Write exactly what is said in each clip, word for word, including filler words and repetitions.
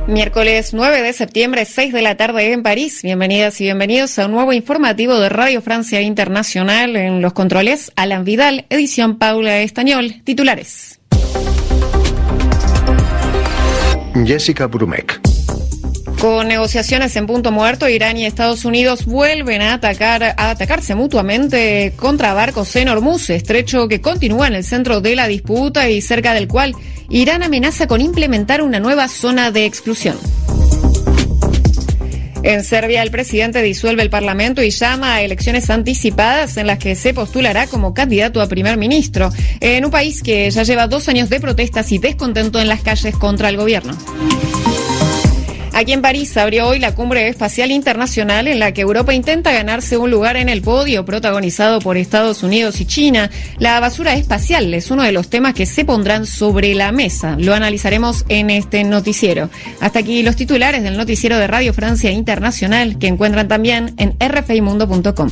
Miércoles nueve de septiembre, seis de la tarde en París. Bienvenidas y bienvenidos a un nuevo informativo de Radio Francia Internacional. En los controles, Alan Vidal, edición Paula Estañol. Titulares. Jessica Brumeck. Con negociaciones en punto muerto, Irán y Estados Unidos vuelven a atacar, a atacarse mutuamente contra barcos en Hormuz, estrecho que continúa en el centro de la disputa y cerca del cual Irán amenaza con implementar una nueva zona de exclusión. En Serbia, el presidente disuelve el Parlamento y llama a elecciones anticipadas en las que se postulará como candidato a primer ministro, en un país que ya lleva dos años de protestas y descontento en las calles contra el gobierno. Aquí en París se abrió hoy la Cumbre Espacial Internacional en la que Europa intenta ganarse un lugar en el podio protagonizado por Estados Unidos y China. La basura espacial es uno de los temas que se pondrán sobre la mesa. Lo analizaremos en este noticiero. Hasta aquí los titulares del noticiero de Radio Francia Internacional que encuentran también en r f i mundo punto com.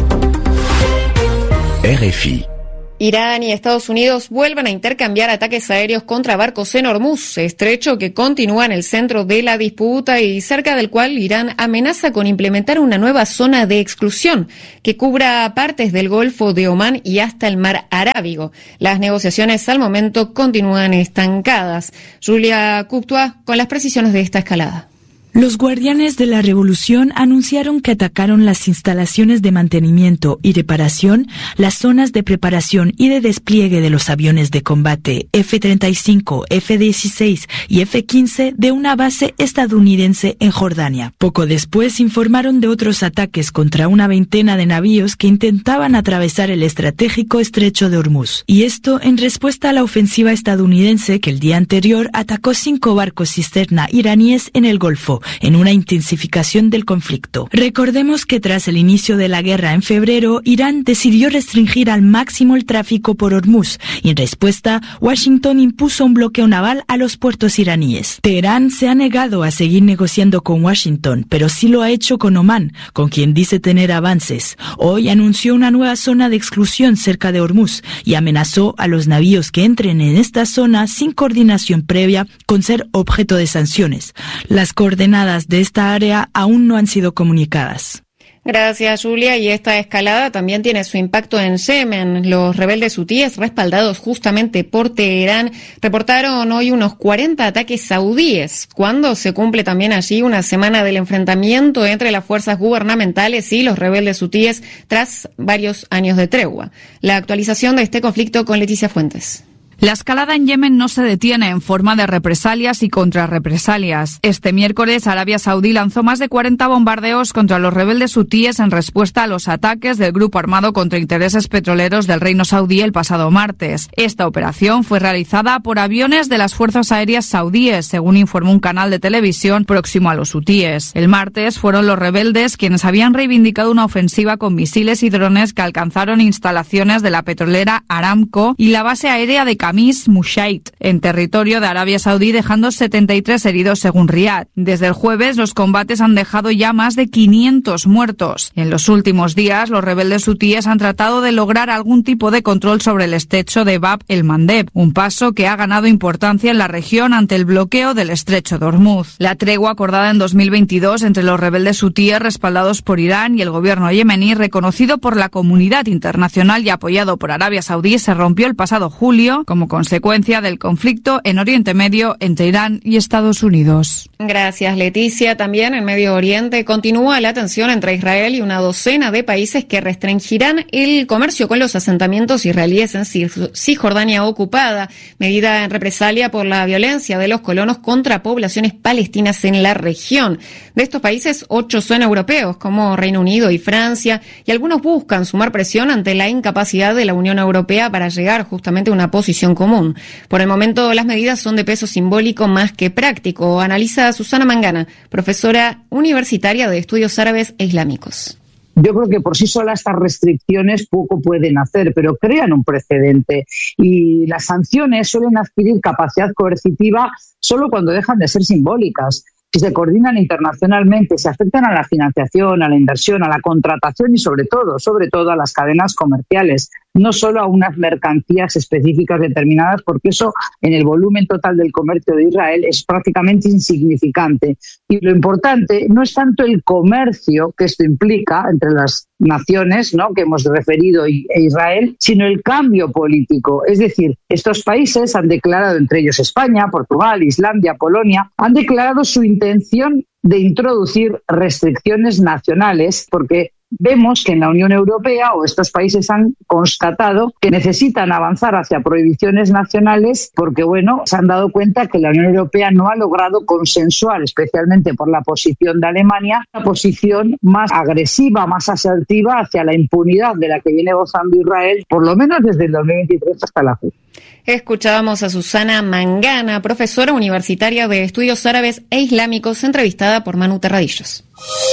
R F I. Irán y Estados Unidos vuelven a intercambiar ataques aéreos contra barcos en Hormuz, estrecho que continúa en el centro de la disputa y cerca del cual Irán amenaza con implementar una nueva zona de exclusión que cubra partes del Golfo de Omán y hasta el Mar Arábigo. Las negociaciones al momento continúan estancadas. Julia Courtois con las precisiones de esta escalada. Los guardianes de la revolución anunciaron que atacaron las instalaciones de mantenimiento y reparación, las zonas de preparación y de despliegue de los aviones de combate F treinta y cinco, F dieciséis y F quince de una base estadounidense en Jordania. Poco después informaron de otros ataques contra una veintena de navíos que intentaban atravesar el estratégico estrecho de Hormuz. Y esto en respuesta a la ofensiva estadounidense que el día anterior atacó cinco barcos cisterna iraníes en el Golfo, en una intensificación del conflicto. Recordemos que tras el inicio de la guerra en febrero, Irán decidió restringir al máximo el tráfico por Hormuz y en respuesta, Washington impuso un bloqueo naval a los puertos iraníes. Teherán se ha negado a seguir negociando con Washington, pero sí lo ha hecho con Omán, con quien dice tener avances. Hoy anunció una nueva zona de exclusión cerca de Hormuz y amenazó a los navíos que entren en esta zona sin coordinación previa con ser objeto de sanciones. Las coordenadas de esta área aún no han sido comunicadas. Gracias, Julia. Y esta escalada también tiene su impacto en Yemen. Los rebeldes hutíes, respaldados justamente por Teherán, reportaron hoy unos cuarenta ataques saudíes, cuando se cumple también allí una semana del enfrentamiento entre las fuerzas gubernamentales y los rebeldes hutíes tras varios años de tregua. La actualización de este conflicto con Leticia Fuentes. La escalada en Yemen no se detiene en forma de represalias y contrarrepresalias. Este miércoles, Arabia Saudí lanzó más de cuarenta bombardeos contra los rebeldes hutíes en respuesta a los ataques del grupo armado contra intereses petroleros del Reino Saudí el pasado martes. Esta operación fue realizada por aviones de las fuerzas aéreas saudíes, según informó un canal de televisión próximo a los hutíes. El martes fueron los rebeldes quienes habían reivindicado una ofensiva con misiles y drones que alcanzaron instalaciones de la petrolera Aramco y la base aérea de Kamis Mushaid, en territorio de Arabia Saudí, dejando setenta y tres heridos según Riad. Desde el jueves, los combates han dejado ya más de quinientos muertos. En los últimos días, los rebeldes hutíes han tratado de lograr algún tipo de control sobre el estrecho de Bab el-Mandeb, un paso que ha ganado importancia en la región ante el bloqueo del estrecho de Hormuz. La tregua acordada en dos mil veintidós entre los rebeldes hutíes respaldados por Irán y el gobierno yemení, reconocido por la comunidad internacional y apoyado por Arabia Saudí, se rompió el pasado julio como consecuencia del conflicto en Oriente Medio entre Irán y Estados Unidos. Gracias, Leticia. También en Medio Oriente continúa la tensión entre Israel y una docena de países que restringirán el comercio con los asentamientos israelíes en Cisjordania ocupada, medida en represalia por la violencia de los colonos contra poblaciones palestinas en la región. De estos países, ocho son europeos, como Reino Unido y Francia, y algunos buscan sumar presión ante la incapacidad de la Unión Europea para llegar justamente a una posición común. Por el momento, las medidas son de peso simbólico más que práctico, analiza Susana Mangana, profesora universitaria de Estudios Árabes e Islámicos. Yo creo que por sí solas estas restricciones poco pueden hacer, pero crean un precedente y las sanciones suelen adquirir capacidad coercitiva solo cuando dejan de ser simbólicas. Si se coordinan internacionalmente, se afectan a la financiación, a la inversión, a la contratación y sobre todo, sobre todo a las cadenas comerciales. no solo a unas mercancías específicas determinadas, porque eso en el volumen total del comercio de Israel es prácticamente insignificante. Y lo importante no es tanto el comercio que esto implica entre las naciones, ¿no?, que hemos referido e Israel, sino el cambio político. Es decir, estos países han declarado, entre ellos España, Portugal, Islandia, Polonia, han declarado su intención de introducir restricciones nacionales, porque vemos que en la Unión Europea o estos países han constatado que necesitan avanzar hacia prohibiciones nacionales porque, bueno, se han dado cuenta que la Unión Europea no ha logrado consensuar, especialmente por la posición de Alemania, una posición más agresiva, más asertiva hacia la impunidad de la que viene gozando Israel, por lo menos desde el dos mil veintitrés hasta la fecha. Escuchábamos a Susana Mangana, profesora universitaria de Estudios Árabes e Islámicos, entrevistada por Manu Terradillos.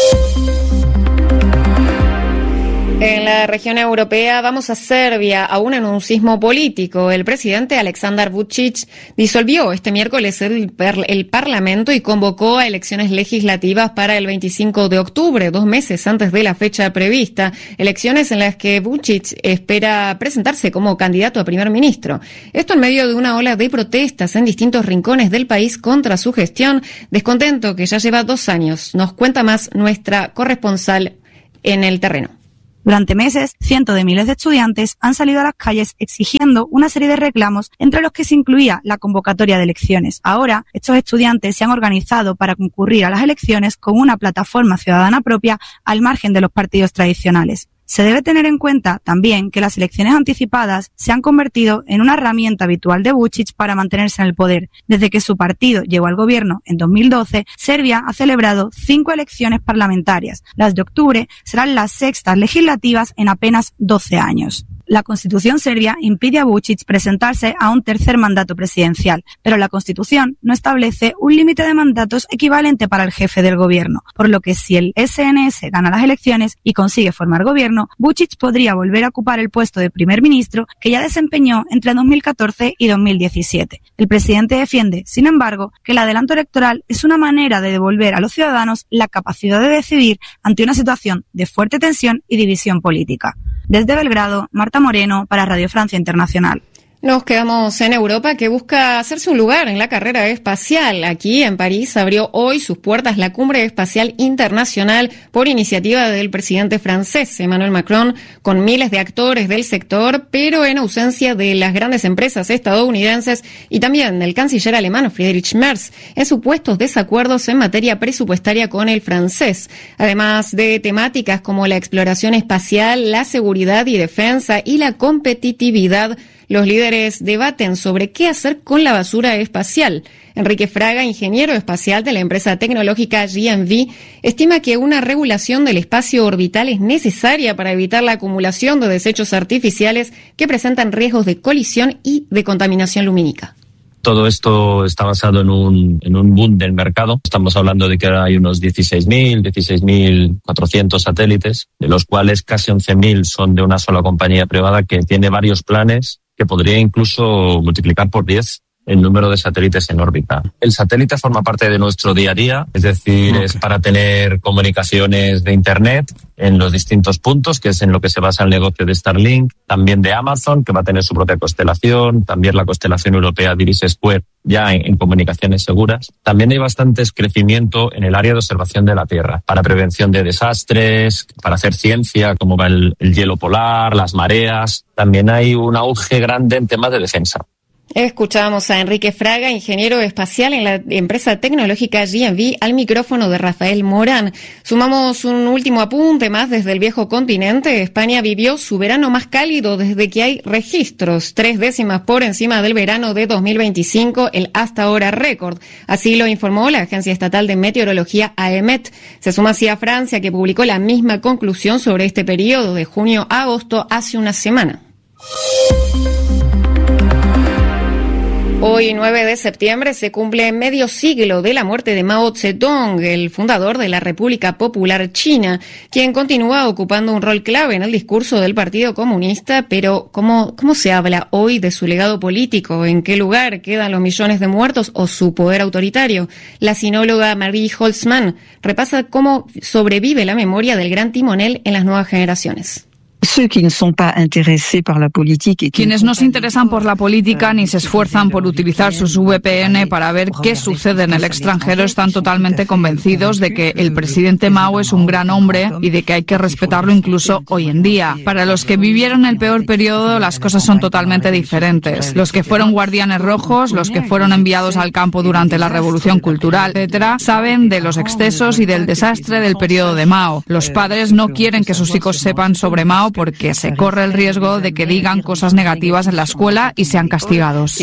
En la región europea vamos a Serbia, aún en un sismo político. El presidente Aleksandar Vučić disolvió este miércoles el, el Parlamento y convocó a elecciones legislativas para el veinticinco de octubre, dos meses antes de la fecha prevista. Elecciones en las que Vučić espera presentarse como candidato a primer ministro. Esto en medio de una ola de protestas en distintos rincones del país contra su gestión, descontento que ya lleva dos años. Nos cuenta más nuestra corresponsal en el terreno. Durante meses, cientos de miles de estudiantes han salido a las calles exigiendo una serie de reclamos, entre los que se incluía la convocatoria de elecciones. Ahora, estos estudiantes se han organizado para concurrir a las elecciones con una plataforma ciudadana propia al margen de los partidos tradicionales. Se debe tener en cuenta también que las elecciones anticipadas se han convertido en una herramienta habitual de Vučić para mantenerse en el poder. Desde que su partido llegó al gobierno en dos mil doce, Serbia ha celebrado cinco elecciones parlamentarias. Las de octubre serán las sextas legislativas en apenas doce años. La Constitución serbia impide a Vučić presentarse a un tercer mandato presidencial, pero la Constitución no establece un límite de mandatos equivalente para el jefe del gobierno, por lo que si el S N S gana las elecciones y consigue formar gobierno, Vučić podría volver a ocupar el puesto de primer ministro que ya desempeñó entre dos mil catorce y dos mil diecisiete. El presidente defiende, sin embargo, que el adelanto electoral es una manera de devolver a los ciudadanos la capacidad de decidir ante una situación de fuerte tensión y división política. Desde Belgrado, Marta Moreno para Radio Francia Internacional. Nos quedamos en Europa, que busca hacerse un lugar en la carrera espacial. Aquí en París abrió hoy sus puertas la Cumbre Espacial Internacional por iniciativa del presidente francés Emmanuel Macron, con miles de actores del sector, pero en ausencia de las grandes empresas estadounidenses y también del canciller alemán Friedrich Merz, en supuestos desacuerdos en materia presupuestaria con el francés. Además de temáticas como la exploración espacial, la seguridad y defensa y la competitividad, los líderes debaten sobre qué hacer con la basura espacial. Enrique Fraga, ingeniero espacial de la empresa tecnológica G M V, estima que una regulación del espacio orbital es necesaria para evitar la acumulación de desechos artificiales que presentan riesgos de colisión y de contaminación lumínica. Todo esto está basado en un, en un boom del mercado. Estamos hablando de que ahora hay unos dieciséis mil, dieciséis mil cuatrocientos satélites, de los cuales casi once mil son de una sola compañía privada que tiene varios planes que podría incluso multiplicar por diez el número de satélites en órbita. El satélite forma parte de nuestro día a día, es decir, okay. es para tener comunicaciones de Internet en los distintos puntos, que es en lo que se basa el negocio de Starlink, también de Amazon, que va a tener su propia constelación, también la constelación europea Iris Square, ya en, en comunicaciones seguras. También hay bastante crecimiento en el área de observación de la Tierra, para prevención de desastres, para hacer ciencia, como va el, el hielo polar, las mareas. También hay un auge grande en temas de defensa. Escuchábamos a Enrique Fraga, ingeniero espacial en la empresa tecnológica G M V, al micrófono de Rafael Morán. Sumamos un último apunte más desde el viejo continente. España vivió su verano más cálido desde que hay registros, tres décimas por encima del verano de dos mil veinticinco, el hasta ahora récord. Así lo informó la Agencia Estatal de Meteorología A E M E T. Se suma así a Francia, que publicó la misma conclusión sobre este periodo de junio a agosto hace una semana. Hoy, nueve de septiembre, se cumple medio siglo de la muerte de Mao Zedong, el fundador de la República Popular China, quien continúa ocupando un rol clave en el discurso del Partido Comunista. Pero, ¿cómo, cómo se habla hoy de su legado político? ¿En qué lugar quedan los millones de muertos o su poder autoritario? La sinóloga Marie Holzman repasa cómo sobrevive la memoria del gran timonel en las nuevas generaciones. Quienes no se interesan por la política ni se esfuerzan por utilizar sus V P N para ver qué sucede en el extranjero están totalmente convencidos de que el presidente Mao es un gran hombre y de que hay que respetarlo incluso hoy en día. Para los que vivieron el peor periodo, las cosas son totalmente diferentes. Los que fueron guardianes rojos, los que fueron enviados al campo durante la Revolución Cultural, etcétera, saben de los excesos y del desastre del periodo de Mao. Los padres no quieren que sus hijos sepan sobre Mao porque se corre el riesgo de que digan cosas negativas en la escuela y sean castigados.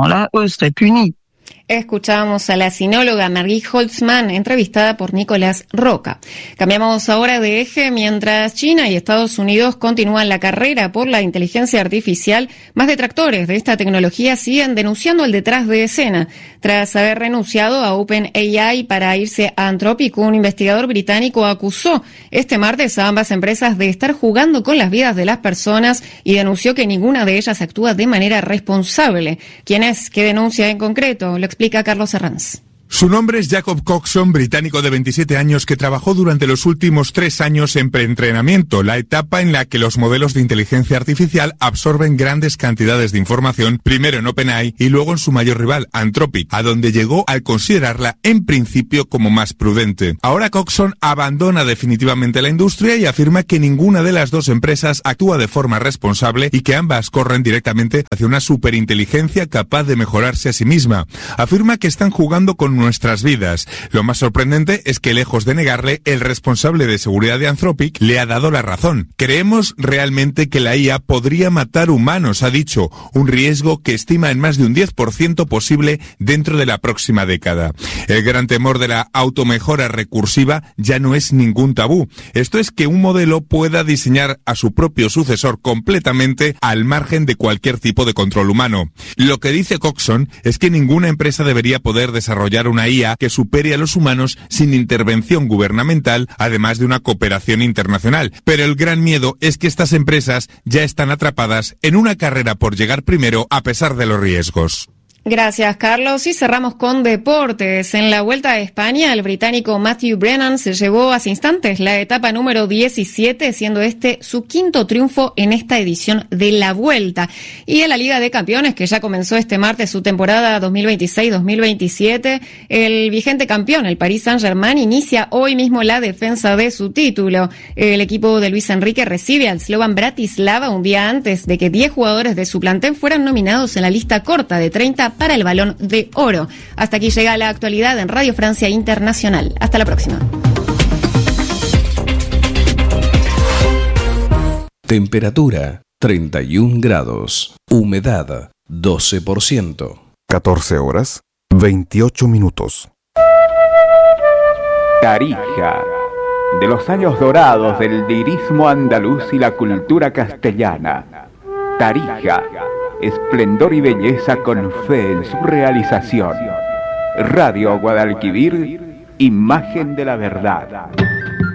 Escuchábamos a la sinóloga Marie Holtzman, entrevistada por Nicolás Roca. Cambiamos ahora de eje. Mientras China y Estados Unidos continúan la carrera por la inteligencia artificial, más detractores de esta tecnología siguen denunciando el detrás de escena. Tras haber renunciado a OpenAI para irse a Anthropic, un investigador británico acusó este martes a ambas empresas de estar jugando con las vidas de las personas y denunció que ninguna de ellas actúa de manera responsable. ¿Quién es? ¿Qué denuncia en concreto? Lo explica Carlos Herranz. Su nombre es Jacob Coxon, británico de veintisiete años que trabajó durante los últimos tres años en preentrenamiento, la etapa en la que los modelos de inteligencia artificial absorben grandes cantidades de información, primero en OpenAI y luego en su mayor rival, Anthropic, a donde llegó al considerarla en principio como más prudente. Ahora Coxon abandona definitivamente la industria y afirma que ninguna de las dos empresas actúa de forma responsable y que ambas corren directamente hacia una superinteligencia capaz de mejorarse a sí misma. Afirma que están jugando con nuestras vidas. Lo más sorprendente es que, lejos de negarle, el responsable de seguridad de Anthropic le ha dado la razón. Creemos realmente que la I A podría matar humanos, ha dicho, un riesgo que estima en más de un diez por ciento posible dentro de la próxima década. El gran temor de la automejora recursiva ya no es ningún tabú. Esto es que un modelo pueda diseñar a su propio sucesor completamente al margen de cualquier tipo de control humano. Lo que dice Coxon es que ninguna empresa debería poder desarrollar una I A que supere a los humanos sin intervención gubernamental, además de una cooperación internacional. Pero el gran miedo es que estas empresas ya están atrapadas en una carrera por llegar primero a pesar de los riesgos. Gracias, Carlos. Y cerramos con deportes. En la Vuelta a España, el británico Matthew Brennan se llevó hace instantes la etapa número diecisiete, siendo este su quinto triunfo en esta edición de la Vuelta. Y en la Liga de Campeones, que ya comenzó este martes su temporada dos mil veintiséis dos mil veintisiete, el vigente campeón, el Paris Saint-Germain, inicia hoy mismo la defensa de su título. El equipo de Luis Enrique recibe al Slovan Bratislava un día antes de que diez jugadores de su plantel fueran nominados en la lista corta de treinta para el Balón de Oro. Hasta aquí llega la actualidad en Radio Francia Internacional. Hasta la próxima. Temperatura treinta y un grados. Humedad doce por ciento. catorce horas, veintiocho minutos. Tarija, de los años dorados del lirismo andaluz y la cultura castellana. Tarija, esplendor y belleza con fe en su realización. Radio Guadalquivir, imagen de la verdad.